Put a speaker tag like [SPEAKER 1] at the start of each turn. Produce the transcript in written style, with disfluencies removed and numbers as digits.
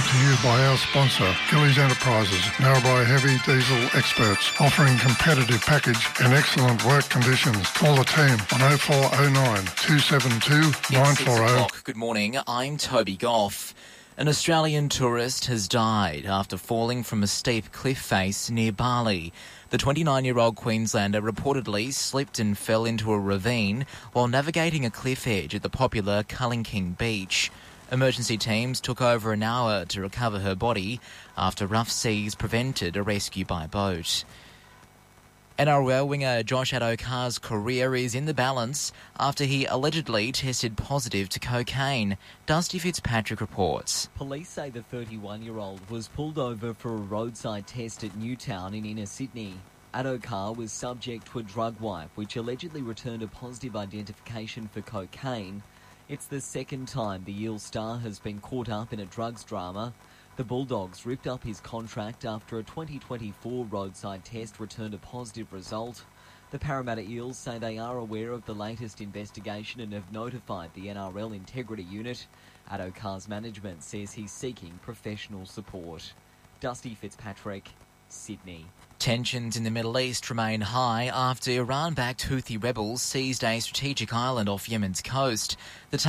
[SPEAKER 1] Brought to you by our sponsor, Gillies Enterprises, Narrabri Heavy Diesel Experts, offering competitive package and excellent work conditions. Call the team on 0409 272 940.
[SPEAKER 2] Good morning, I'm Toby Goff. An Australian tourist has died after falling from a steep cliff face near Bali. The 29-year-old Queenslander reportedly slipped and fell into a ravine while navigating a cliff edge at the popular Culling King Beach. Emergency teams took over an hour to recover her body after rough seas prevented a rescue by boat. NRL winger Josh Addo-Carr's career is in the balance after he allegedly tested positive to cocaine. Dusty Fitzpatrick reports.
[SPEAKER 3] Police say the 31-year-old was pulled over for a roadside test at Newtown in inner Sydney. Addo-Carr was subject to a drug wipe which allegedly returned a positive identification for cocaine. It's the second time the Eel star has been caught up in a drugs drama. The Bulldogs ripped up his contract after a 2024 roadside test returned a positive result. The Parramatta Eels say they are aware of the latest investigation and have notified the NRL Integrity Unit. Addo-Carr's management says he's seeking professional support. Dusty Fitzpatrick, Sydney.
[SPEAKER 2] Tensions in the Middle East remain high after Iran-backed Houthi rebels seized a strategic island off Yemen's coast. The